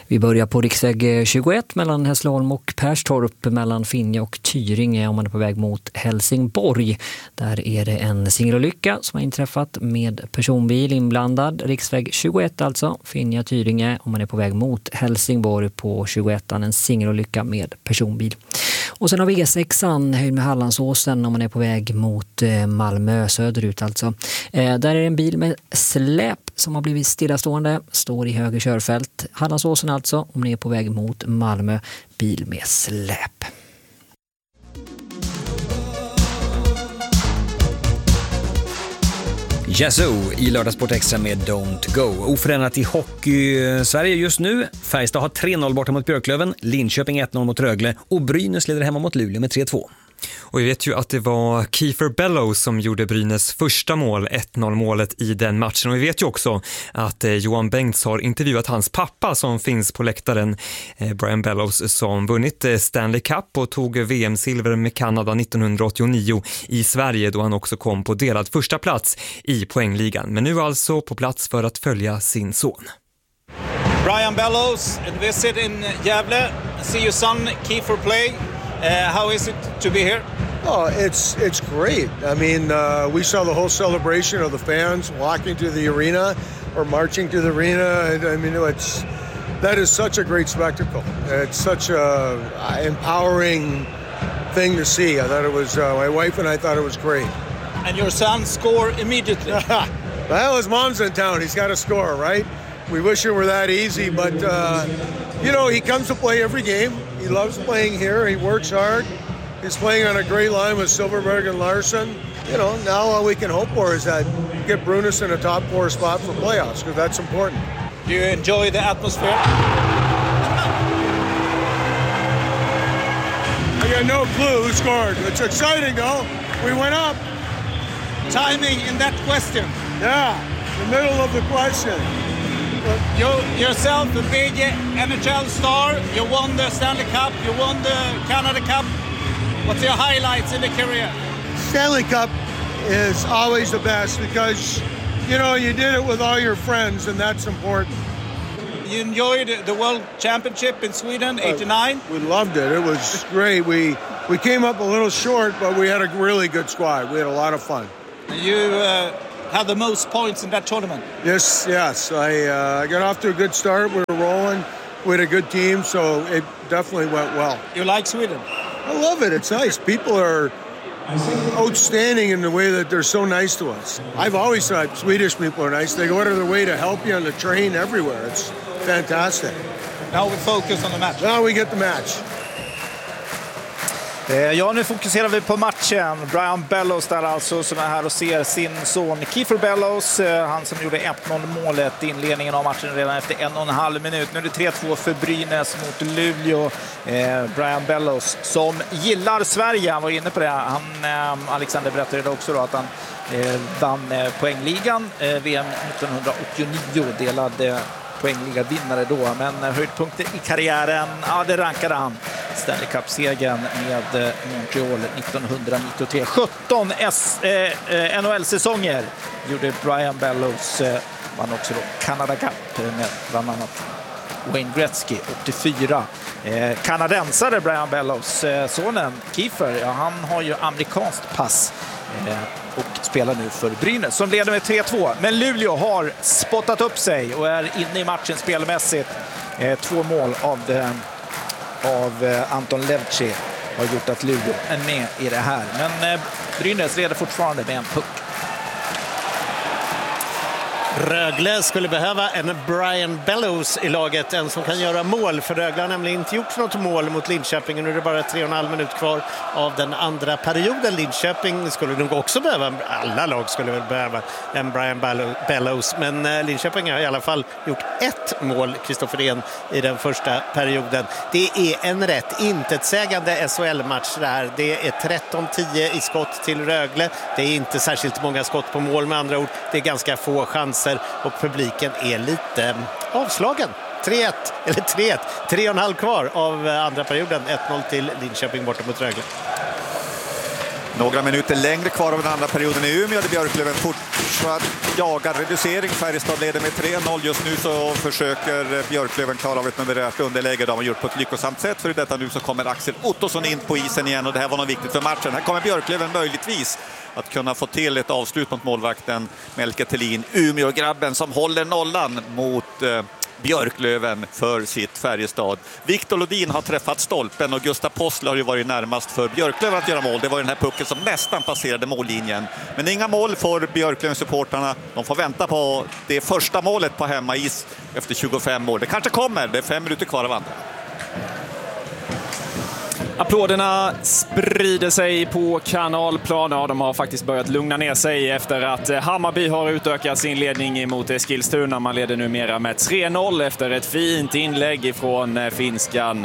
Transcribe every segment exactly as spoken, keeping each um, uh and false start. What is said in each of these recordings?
Vi börjar på riksväg tjugoett mellan Hässleholm och Perstorp, mellan Finja och Tyringe om man är på väg mot Helsingborg. Där är det en singelolycka som har inträffat med personbil inblandad. Riksväg tjugoett alltså, Finja-Tyringe om man är på väg mot Helsingborg på tjugoettan, en singelolycka med personbil. Och sen har vi E sexan höjd med Hallandsåsen om man är på väg mot Malmö söderut alltså. Eh, där är en bil med släp som har blivit stillastående, står i höger körfält. Hallandsåsen alltså om ni är på väg mot Malmö, bil med släp. Yazoo i Lördagssport Extra med Don't Go. Oförändrat i hockey-Sverige just nu. Färjestad har tre noll borta mot Björklöven, Linköping ett noll mot Rögle och Brynäs leder hemma mot Luleå med tre två. Och vi vet ju att det var Kiefer Bellows som gjorde Brynäs första mål, ett noll målet i den matchen. Och vi vet ju också att eh, Johan Bengts har intervjuat hans pappa som finns på läktaren, eh, Brian Bellows, som vunnit eh, Stanley Cup och tog V M-silver med Kanada nittonhundraåttionio i Sverige, då han också kom på delad första plats i poängligan. Men nu alltså på plats för att följa sin son. Brian Bellows, a visit in Gävle. See your son Kiefer play. Uh, how is it to be here? Oh, it's it's great. I mean, uh, we saw the whole celebration of the fans walking to the arena or marching to the arena. And, I mean, it's that is such a great spectacle. It's such a empowering thing to see. I thought it was. Uh, my wife and I thought it was great. And your son scored immediately. Well, his mom's in town. He's got to score, right? We wish it were that easy, but uh, you know, he comes to play every game. He loves playing here. He works hard. He's playing on a great line with Silverberg and Larson. You know, now all we can hope for is that get Brynäs in a top four spot for playoffs, because that's important. Do you enjoy the atmosphere? I got no clue who scored. It's exciting though. We went up. Timing in that question. Yeah, the middle of the question. You yourself, a big N H L star. You won the Stanley Cup. You won the Canada Cup. What's your highlights in the career? Stanley Cup is always the best because, you know, you did it with all your friends, and that's important. You enjoyed the World Championship in Sweden, eighty-nine? Uh, we loved it. It was great. We we came up a little short, but we had a really good squad. We had a lot of fun. You uh, had the most points in that tournament. Yes, yes. I uh, got off to a good start. We were rolling. We had a good team, so it definitely went well. You like Sweden? I love it. It's nice. People are outstanding in the way that they're so nice to us. I've always thought Swedish people are nice. They go out of their way to help you on the train everywhere. It's fantastic. Now we focus on the match. Now we get the match. Ja, nu fokuserar vi på matchen. Brian Bellows där alltså, som är här och ser sin son Kiefer Bellows. Han som gjorde ett noll målet i inledningen av matchen redan efter en och en halv minut. Nu är det tre två för Brynäs mot Luleå. Eh, Brian Bellows som gillar Sverige, han var inne på det. Han, eh, Alexander berättade också då att han eh, vann eh, poängligan eh, V M nittonhundraåttionio, delade poängliga vinnare då, men höjdpunkter i karriären, ja, det rankade han. Stanley Cup-segern med Montreal nittonhundranittiotre. sjutton S, eh, N H L-säsonger gjorde Brian Bellows. Eh, vann också då Canada Cup med bland annat Wayne Gretzky åttiofyra. Eh, kanadensare Brian Bellows, eh, sonen Kiefer, ja, han har ju amerikanskt pass eh, och spelar nu för Brynäs som leder med tre två. Men Luleå har spottat upp sig och är inne i matchen spelmässigt. Eh, två mål av, eh, av eh, Anton Levci har gjort att Luleå är med i det här. Men eh, Brynäs leder fortfarande med en puck. Rögle skulle behöva en Brian Bellows i laget, en som kan göra mål, för Rögle har nämligen inte gjort något mål mot Linköping. Nu är det bara tre och en halv minut kvar av den andra perioden. Linköping skulle nog också behöva, alla lag skulle väl behöva en Brian Bellows, men Linköping har i alla fall gjort ett mål, Kristoffer Ehn, i den första perioden. Det är en rätt intetsägande S H L-match det här. Det är tretton tio i skott till Rögle. Det är inte särskilt många skott på mål, med andra ord. Det är ganska få chanser och publiken är lite avslagen. tre ett, eller tre ett, tre och en halv kvar av andra perioden. ett noll till Linköping borta mot Rögle. Några minuter längre kvar av den andra perioden i Umeå. Det Björklöven fortsatt jagar reducering. Färjestad leder med tre noll. Just nu så försöker Björklöven klara av ett numerärt underläge. De har gjort på ett lyckosamt sätt. För i detta nu så kommer Axel Ottosson in på isen igen. Och det här var något viktigt för matchen. Här kommer Björklöven möjligtvis att kunna få till ett avslut mot målvakten Melke Thelin. Umeå-grabben som håller nollan mot eh, Björklöven för sitt Färjestad. Viktor Lodin har träffat stolpen och Gustav Possler har ju varit närmast för Björklöven att göra mål. Det var den här pucken som nästan passerade mållinjen. Men inga mål för Björklöven-supportarna. De får vänta på det första målet på hemmais efter tjugofem år. Det kanske kommer, det är fem minuter kvar av andra. Applåderna sprider sig på Kanalplan. Ja, de har faktiskt börjat lugna ner sig efter att Hammarby har utökat sin ledning mot Eskilstuna. Man leder numera med tre noll efter ett fint inlägg från finskan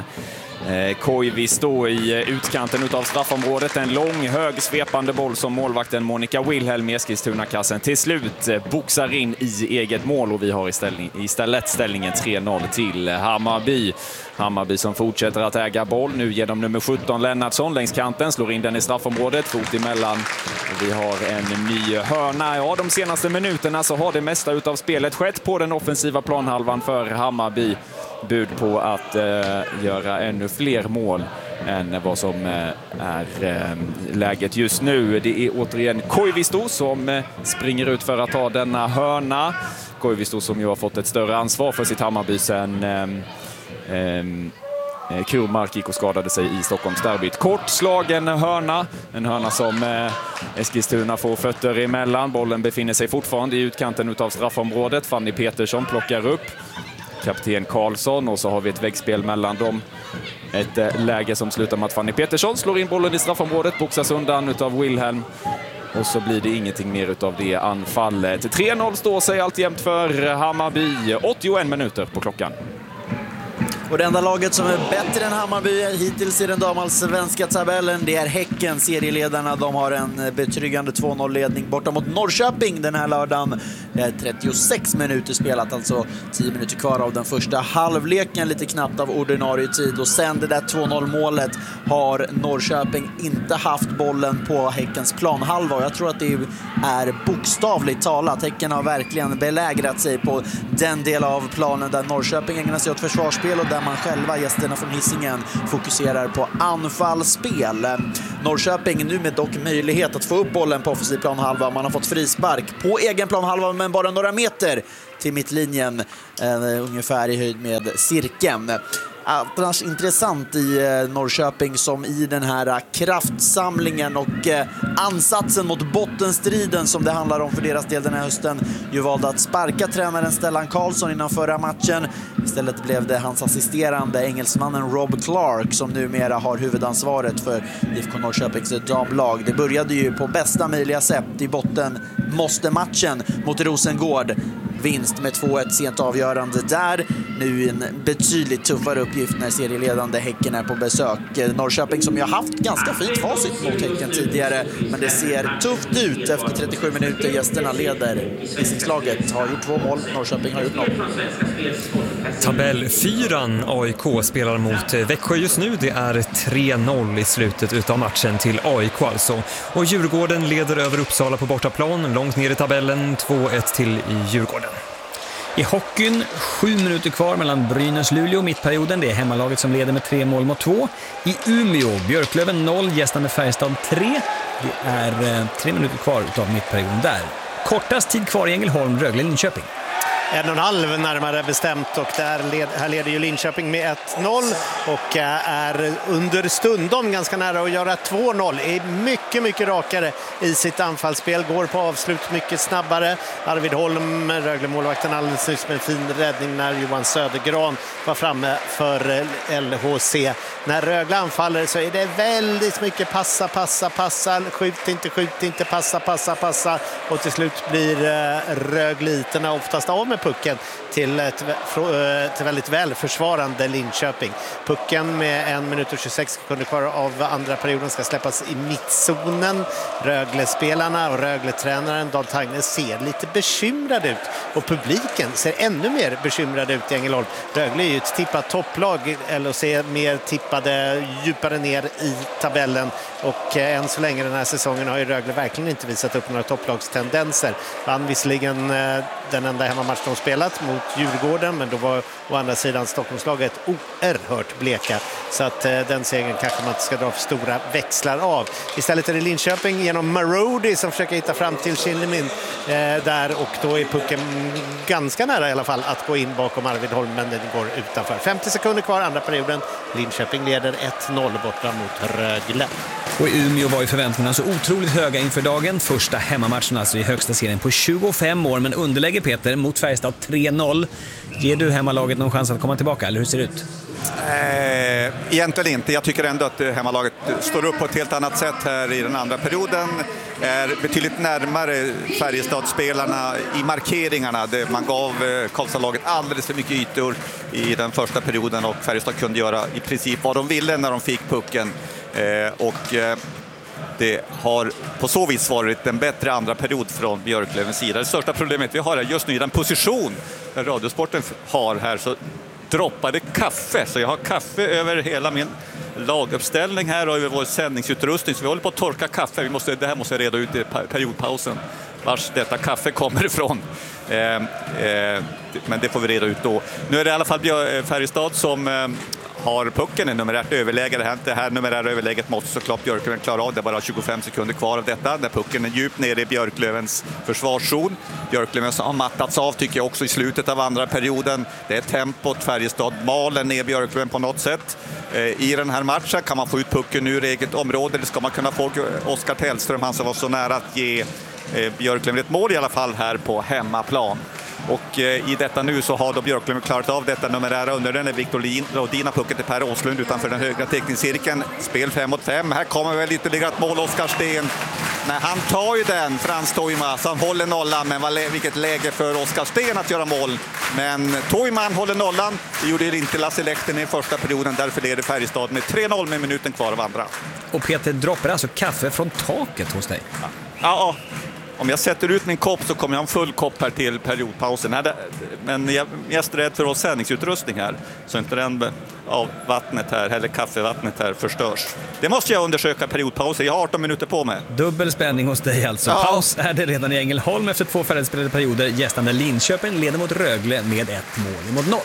Koivisto i utkanten av straffområdet. En lång, hög, svepande boll som målvakten Monica Wilhelm i Eskilstuna-kassen till slut boxar in i eget mål och vi har istället ställningen tre noll till Hammarby. Hammarby som fortsätter att äga boll nu genom nummer sjutton Lennartsson längs kanten, slår in den i straffområdet, fot emellan. Vi har en ny hörna. Ja, de senaste minuterna så har det mesta utav spelet skett på den offensiva planhalvan för Hammarby. Bud på att eh, göra ännu fler mål än vad som eh, är eh, läget just nu. Det är återigen Koivisto som eh, springer ut för att ta denna hörna. Koivisto som ju har fått ett större ansvar för sitt Hammarby sen eh, eh, Kurmark gick och skadade sig i Stockholmsderbyt. Kort slagen hörna, en hörna som eh, Eskilstuna får fötter emellan. Bollen befinner sig fortfarande i utkanten utav straffområdet. Fanny Petersson plockar upp kapten Karlsson och så har vi ett väggspel mellan dem. Ett äh, läge som slutar med att Fanny Petersson slår in bollen i straffområdet, boxas undan utav Wilhelm. Och så blir det ingenting mer utav det anfallet. tre noll står sig alltjämt för Hammarby. åttioen minuter på klockan. Och det enda laget som är bättre än Hammarby hittills i den damallsvenska tabellen, det är Häcken, serieledarna. De har en betryggande två noll-ledning borta mot Norrköping den här lördagen. Det är trettiosex minuter spelat, alltså tio minuter kvar av den första halvleken, lite knappt av ordinarie tid. Och sen det där två noll-målet har Norrköping inte haft bollen på Häckens planhalva. Jag tror att det är bokstavligt talat. Häcken har verkligen belägrat sig på den del av planen där Norrköping ägnar sig åt försvarsspel och där man själva, gästerna från Hisingen, fokuserar på anfallsspel. Norrköping nu med dock möjlighet att få upp bollen på offensiv planhalva. Man har fått frispark på egen planhalva men bara några meter till mittlinjen, eh, ungefär i höjd med cirkeln. Annars intressant i Norrköping som i den här kraftsamlingen och ansatsen mot bottenstriden som det handlar om för deras del den här hösten ju valde att sparka tränaren Stellan Karlsson innan förra matchen. Istället blev det hans assisterande engelsmannen Rob Clark som numera har huvudansvaret för I F K Norrköpings damlag. Det började ju på bästa möjliga sätt i botten måste matchen mot Rosengård. Vinst med två ett sent avgörande där. Nu en betydligt tuffare uppgift när serieledande Häcken är på besök. Norrköping som ju har haft ganska fint facit mot Häcken tidigare. Men det ser tufft ut efter trettiosju minuter. Gästerna leder. Hisingslaget har gjort två mål. Norrköping har gjort noll. Tabellfyran A I K spelar mot Växjö just nu. Det är tre noll i slutet utav matchen till A I K alltså. Och Djurgården leder över Uppsala på bortaplan. Långt ner i tabellen, två ett till i Djurgården. I hockeyn, sju minuter kvar mellan Brynäs-Luleå och mittperioden. Det är hemmalaget som leder med tre mål mot två. I Umeå, Björklöven noll, gästar med Färjestad tre. Det är eh, tre minuter kvar utav mittperioden där. Kortast tid kvar i Ängelholm, Rögle, Linköping. En och en halv närmare bestämt och där led, här leder ju Linköping med ett noll och är under stundom ganska nära att göra två noll. Är mycket, mycket rakare i sitt anfallsspel, går på avslut mycket snabbare. Arvid Holm, Rögle-målvakten, alldeles nyss med en fin räddning när Johan Södergran var framme för L H C. När Rögle anfaller så är det väldigt mycket passa, passa, passa, skjut inte, skjut inte, passa, passa, passa och till slut blir Rögliterna oftast av med pucken till ett till väldigt väl försvarande Linköping. Pucken med en minut och tjugosex sekunder kvar av andra perioden ska släppas i mittzonen. Rögle-spelarna och Rögle-tränaren Dan Tagnes ser lite bekymrad ut och publiken ser ännu mer bekymrad ut i Ängelholm. Rögle är ju ett tippat topplag, eller ser mer tippade djupare ner i tabellen, och eh, än så länge den här säsongen har ju Rögle verkligen inte visat upp några topplagstendenser. Vann visserligen eh, den enda hemmamatch de spelat mot Djurgården, men då var å andra sidan Stockholmslaget oerhört bleka, så att eh, den segern kanske man inte ska dra för stora växlar av. Istället är det Linköping genom Marody som försöker hitta fram till Kinlemin eh, där, och då är pucken ganska nära i alla fall att gå in bakom Arvid Holm, men den går utanför. femtio sekunder kvar andra perioden. Linköping leder ett noll borta mot Rögle. Och i Umeå var ju förväntningarna så otroligt höga inför dagen. Första hemmamatchen alltså i högsta serien på tjugofem år, men underläge Peter mot Färjestad tre noll. Ger du hemmalaget någon chans att komma tillbaka, eller hur ser det ut? Eh, egentligen inte. Jag tycker ändå att hemmalaget står upp på ett helt annat sätt här i den andra perioden. Är betydligt närmare Färjestadspelarna i markeringarna. Man gav Karlstadlaget alldeles för mycket ytor i den första perioden, och Färjestad kunde göra i princip vad de ville när de fick pucken. Eh, och eh, det har på så vis varit en bättre andra period från Björklövens sida. Det största problemet vi har är just nu i den position där Radiosporten har här, så droppade kaffe. Så jag har kaffe över hela min laguppställning här och över vår sändningsutrustning. Så vi håller på att torka kaffe. Vi måste, det här måste jag reda ut i periodpausen, vars detta kaffe kommer ifrån. Eh, eh, men det får vi reda ut då. Nu är det i alla fall Färjestad som eh, har pucken i numerärt överläge. Det här numerära överläget måste såklart Björklöven klara av. Det är bara tjugofem sekunder kvar av detta. När pucken är djupt nere i Björklövens försvarszon. Björklöven har mattats av, tycker jag, också i slutet av andra perioden. Det är tempot. Färjestad maler ner Björklöven på något sätt. I den här matchen kan man få ut pucken ur eget område. Det ska man kunna få. Oskar Tellström, han som var så nära att ge Björklöven ett mål i alla fall här på hemmaplan. Och eh, i detta nu så har då Björklöven klarat av detta numerära under den är Viktor Rodin har pucken till Per Åslund utanför den högra teckningscirkeln. Spel fem mot fem. Här kommer väl ytterligare ett mål. Oskar Sten. Nej, han tar ju den, Frans Toimas. Han håller nollan, men vad, vilket läge för Oskar Sten att göra mål. Men Toiman håller nollan. Det gjorde inte Lasse Lehten i första perioden. Därför leder Färjestad med tre noll med minuten kvar av andra. Och Peter, droppar alltså kaffe från taket hos dig? Ja, ja. Om jag sätter ut min kopp så kommer jag ha en full kopp här till periodpausen. Men jag är mest rädd för vår sändningsutrustning här, så inte den av vattnet här, eller kaffevattnet här, förstörs. Det måste jag undersöka periodpausen. Jag har arton minuter på mig. Dubbel spänning hos dig alltså. Ja. Paus är det redan i Ängelholm efter två färdigspelade perioder. Gästande Linköping leder mot Rögle med ett mål mot noll.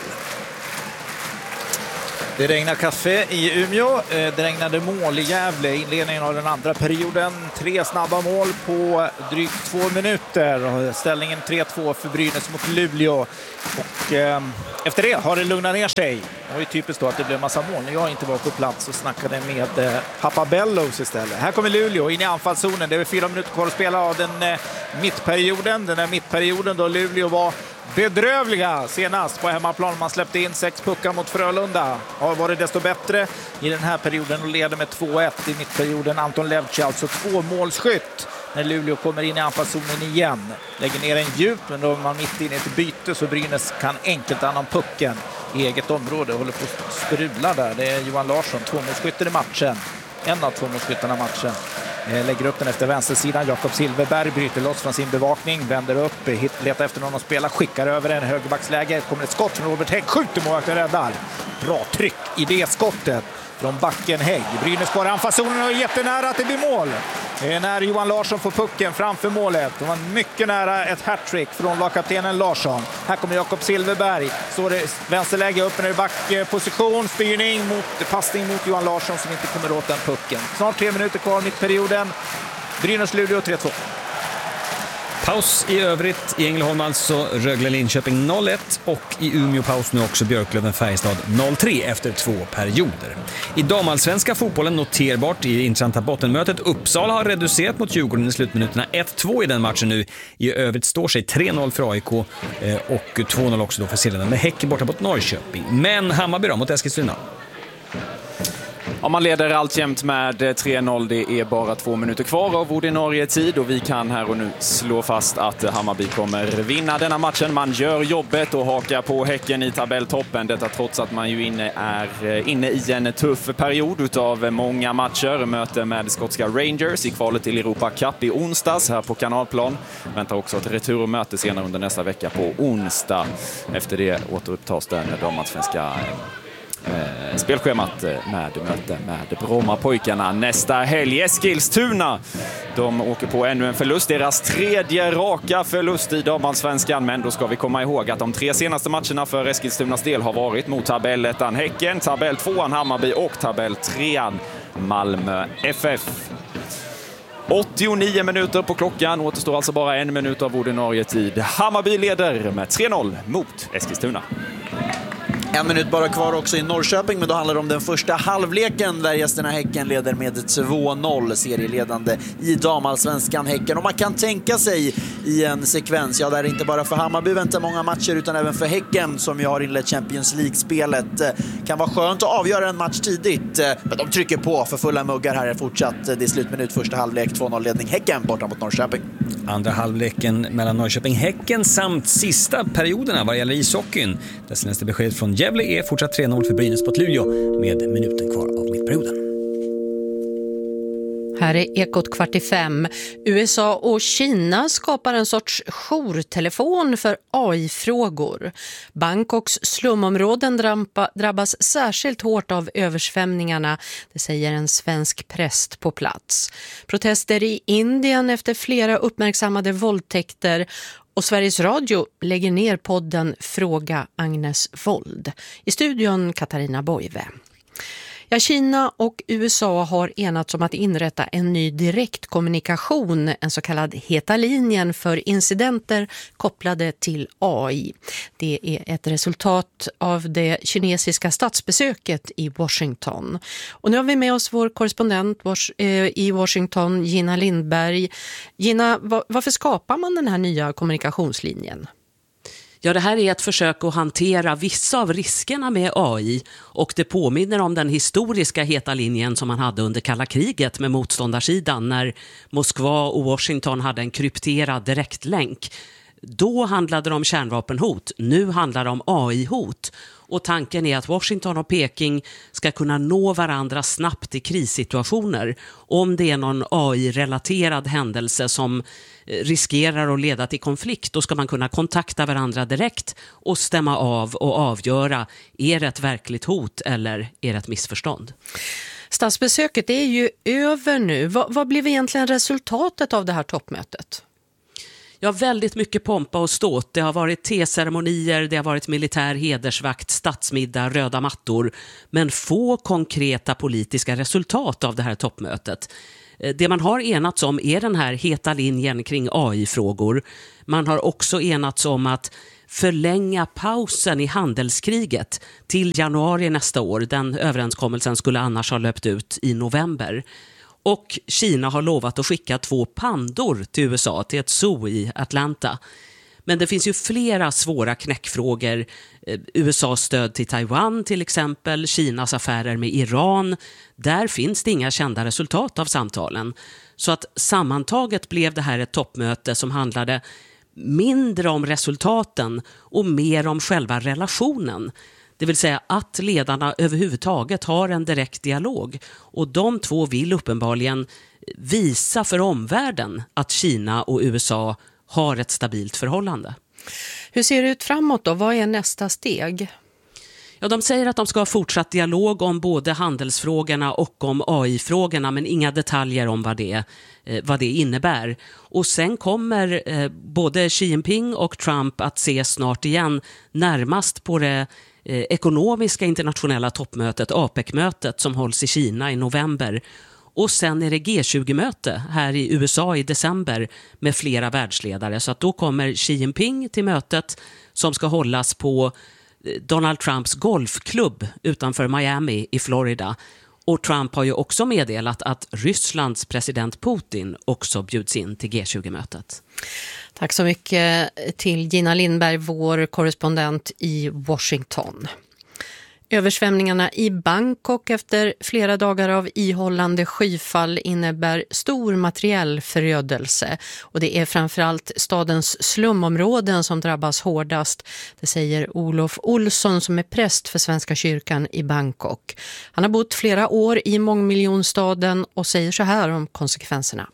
Det regnar kaffe i Umeå, det regnade mål i Gävle, inledningen av den andra perioden. Tre snabba mål på drygt två minuter. Ställningen tre två för Brynäs mot Luleå. Och eh, efter det har det lugnat ner sig. Det var ju typiskt då att det blev massa mål när jag inte var på plats och snackade med eh, Pappa Bellows istället. Här kommer Luleå in i anfallszonen. Det är fyra minuter kvar att spela av den eh, mittperioden. Den här mittperioden då Luleå var bedrövliga senast på hemmaplan. Man släppte in sex puckar mot Frölunda. Har varit desto bättre i den här perioden och leder med två ett i mittperioden. Anton Levci, alltså två målskytt när Luleå kommer in i anfallszonen igen. Lägger ner en djup, men då är man mitt inne i ett byte så Brynäs kan enkelt annan pucken i eget område. Håller på att strula där. Det är Johan Larsson, två målskytter i matchen. En av två målskyttarna i matchen. Lägger upp den efter vänstersidan. Jakob Silverberg bryter loss från sin bevakning. Vänder upp, letar efter någon att spela. Skickar över en högerbacksläge. Kommer ett skott från Robert Hägg. Skjuter målvakten, räddar. Bra tryck i det skottet från backen Hägg. Brynäs kvar i anfallszonen och är jättenära att det blir mål. Det är när Johan Larsson får pucken framför målet. Det var mycket nära ett hattrick från lagkaptenen Larsson. Här kommer Jakob Silverberg. Står det vänsterläge upp i backposition. Styrning mot passning mot Johan Larsson som inte kommer åt den pucken. Snart tre minuter kvar mitt perioden. Brynäs Luleå tre två. Paus i övrigt i Ängelholm alltså. Rögle Linköping noll ett och i Umeå paus nu också Björklöven Färjestad noll tre efter två perioder. I damallsvenska fotbollen noterbart i intressanta bottenmötet. Uppsala har reducerat mot Djurgården i slutminuterna ett två i den matchen nu. I övrigt står sig tre noll för A I K och två noll också då för Silverna med Häck borta mot Norrköping. Men Hammarby då mot Eskilstuna. Ja, man leder alltjämt med tre noll. Det är bara två minuter kvar av ordinarie tid och vi kan här och nu slå fast att Hammarby kommer vinna denna matchen. Man gör jobbet och hakar på Häcken i tabelltoppen. Detta trots att man ju inne är inne i en tuff period utav många matcher. Möte med skotska Rangers i kvalet till Europa Cup i onsdags här på Kanalplan. Väntar också ett returmöte senare under nästa vecka på onsdag. Efter det återupptas den damallsvenska Eh, spelschemat med möte med Brommapojkarna nästa helg. Eskilstuna, de åker på ännu en förlust, deras tredje raka förlust i damallsvenskan, men då ska vi komma ihåg att de tre senaste matcherna för Eskilstunas del har varit mot tabellettan Häcken, tabell tvåan Hammarby och tabell trean Malmö F F. åttionio minuter på klockan, återstår alltså bara en minut av ordinarie tid. Hammarby leder med tre noll mot Eskilstuna. En minut bara kvar också i Norrköping, men då handlar det om den första halvleken där gästerna Häcken leder med två noll, serieledande i damallsvenskan Häcken. Och man kan tänka sig i en sekvens, ja, där inte bara för Hammarby väntar många matcher utan även för Häcken som ju har inlett Champions League-spelet. Kan vara skönt att avgöra en match tidigt, men de trycker på för fulla muggar här är fortsatt. Det är slutminut, första halvlek, två noll-ledning Häcken borta mot Norrköping. Andra halvleken mellan Norrköping Häcken samt sista perioderna vad gäller ishockeyn. Det senaste beskedet från Gävle är fortsatt tre noll för Brynäs mot Luleå med minuten kvar av mittperioden. Här är Ekot kvart i fem. U S A och Kina skapar en sorts jourtelefon för A I-frågor. Bangkoks slumområden drabbas särskilt hårt av översvämningarna, det säger en svensk präst på plats. Protester i Indien efter flera uppmärksammade våldtäkter. Och Sveriges Radio lägger ner podden Fråga Agnes Wold. I studion Katarina Boive. Ja, Kina och U S A har enats om att inrätta en ny direktkommunikation, en så kallad heta linjen för incidenter kopplade till A I. Det är ett resultat av det kinesiska statsbesöket i Washington. Och nu har vi med oss vår korrespondent i Washington, Gina Lindberg. Gina, varför skapar man den här nya kommunikationslinjen? Ja, det här är ett försök att hantera vissa av riskerna med A I och det påminner om den historiska heta linjen som man hade under kalla kriget med motståndarsidan när Moskva och Washington hade en krypterad direktlänk. Då handlade det om kärnvapenhot, nu handlar det om A I-hot. Och tanken är att Washington och Peking ska kunna nå varandra snabbt i krissituationer. Om det är någon A I-relaterad händelse som riskerar att leda till konflikt, då ska man kunna kontakta varandra direkt och stämma av och avgöra, är det ett verkligt hot eller är det ett missförstånd? Statsbesöket är ju över nu. Vad, vad blev egentligen resultatet av det här toppmötet? Ja, väldigt mycket pompa och ståt. Det har varit teceremonier, det har varit militär hedersvakt, statsmiddag, röda mattor. Men få konkreta politiska resultat av det här toppmötet. Det man har enats om är den här heta linjen kring A I-frågor. Man har också enats om att förlänga pausen i handelskriget till januari nästa år. Den överenskommelsen skulle annars ha löpt ut i november. Och Kina har lovat att skicka två pandor till U S A, till ett zoo i Atlanta. Men det finns ju flera svåra knäckfrågor. U S A:s stöd till Taiwan till exempel, Kinas affärer med Iran. Där finns det inga kända resultat av samtalen. Så att sammantaget blev det här ett toppmöte som handlade mindre om resultaten och mer om själva relationen. Det vill säga att ledarna överhuvudtaget har en direkt dialog. Och de två vill uppenbarligen visa för omvärlden att Kina och U S A har ett stabilt förhållande. Hur ser det ut framåt då? Vad är nästa steg? Ja, de säger att de ska ha fortsatt dialog om både handelsfrågorna och om A I-frågorna, men inga detaljer om vad det, eh, vad det innebär. Och sen kommer eh, både Xi Jinping och Trump att ses snart igen, närmast på det eh, ekonomiska internationella toppmötet, APEC-mötet, som hålls i Kina i november. Och sen är det G tjugo-möte här i U S A i december med flera världsledare. Så att då kommer Xi Jinping till mötet som ska hållas på Donald Trumps golfklubb utanför Miami i Florida. Och Trump har ju också meddelat att Rysslands president Putin också bjuds in till G tjugo-mötet. Tack så mycket till Gina Lindberg, vår korrespondent i Washington. Översvämningarna i Bangkok efter flera dagar av ihållande skyfall innebär stor materiell förödelse. Och det är framförallt stadens slumområden som drabbas hårdast. Det säger Olof Olsson som är präst för Svenska kyrkan i Bangkok. Han har bott flera år i mångmiljonstaden och säger så här om konsekvenserna.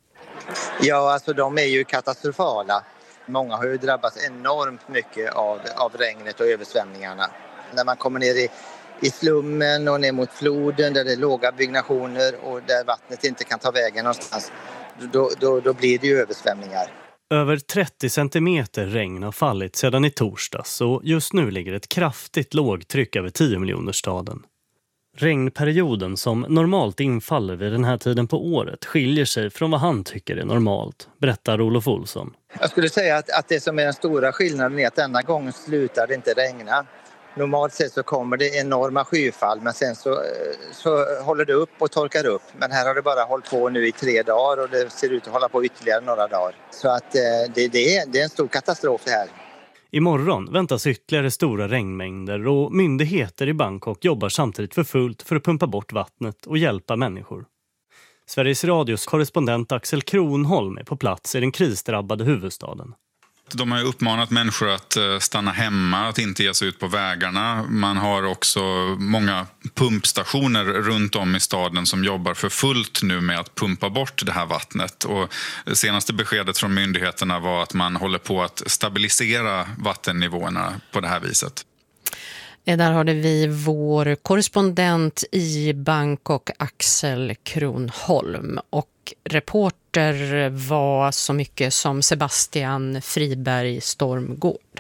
Ja, alltså de är ju katastrofala. Många har ju drabbats enormt mycket av, av regnet och översvämningarna. När man kommer ner i, i slummen och ner mot floden där det är låga byggnationer och där vattnet inte kan ta vägen någonstans, då, då, då blir det ju översvämningar. Över trettio centimeter regn har fallit sedan i torsdags och just nu ligger ett kraftigt lågtryck över tio miljoner staden. Regnperioden som normalt infaller vid den här tiden på året skiljer sig från vad han tycker är normalt, berättar Olof Olsson. Jag skulle säga att, att det som är den stora skillnaden är att denna gången slutar det inte regna. Normalt sett så kommer det enorma skyfall men sen så, så håller det upp och torkar upp. Men här har det bara hållit på nu i tre dagar och det ser ut att hålla på ytterligare några dagar. Så att det, det, är, det är en stor katastrof det här. Imorgon väntas ytterligare stora regnmängder och myndigheter i Bangkok jobbar samtidigt för fullt för att pumpa bort vattnet och hjälpa människor. Sveriges Radios korrespondent Axel Kronholm är på plats i den krisdrabbade huvudstaden. De har uppmanat människor att stanna hemma, att inte ge sig ut på vägarna. Man har också många pumpstationer runt om i staden som jobbar för fullt nu med att pumpa bort det här vattnet. Och det senaste beskedet från myndigheterna var att man håller på att stabilisera vattennivåerna på det här viset. Där hade vi vår korrespondent i Bangkok, Axel Kronholm, och reporter var så mycket som Sebastian Friberg Stormgård.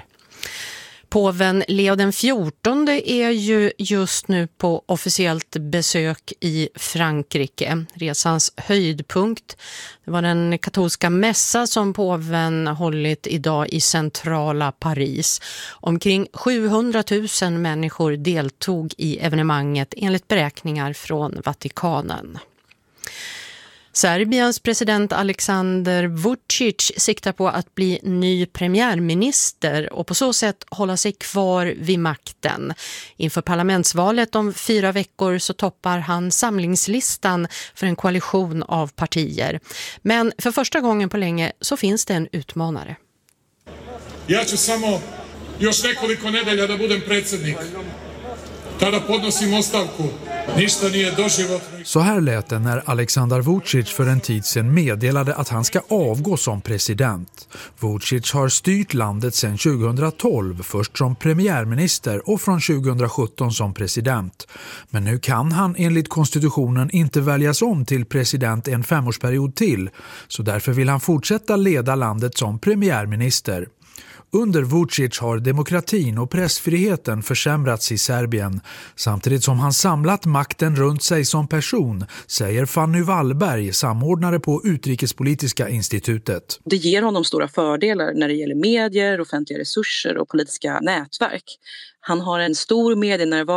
Påven Leo den fjortonde är ju just nu på officiellt besök i Frankrike. Resans höjdpunkt, det var den katolska mässa som påven hållit idag i centrala Paris. Omkring sjuhundratusen människor deltog i evenemanget enligt beräkningar från Vatikanen. Serbiens president Aleksandar Vučić siktar på att bli ny premiärminister och på så sätt hålla sig kvar vid makten. Inför parlamentsvalet om fyra veckor så toppar han samlingslistan för en koalition av partier. Men för första gången på länge så finns det en utmanare. Ja ću samo još nekoliko nedelja da budem predsjednik. Tada podnosim ostavku. Ništa nije doživotno. Så här lät det när Aleksandar Vučić för en tid sedan meddelade att han ska avgå som president. Vučić har styrt landet sedan tjugohundratolv, först som premiärminister och från tjugohundrasjutton som president. Men nu kan han enligt konstitutionen inte väljas om till president en femårsperiod till, så därför vill han fortsätta leda landet som premiärminister. Under Vučić har demokratin och pressfriheten försämrats i Serbien, samtidigt som han samlat makten runt sig som person, säger Fanny Wallberg, samordnare på Utrikespolitiska institutet. Det ger honom stora fördelar när det gäller medier, offentliga resurser och politiska nätverk. Han har en stor medienärvaro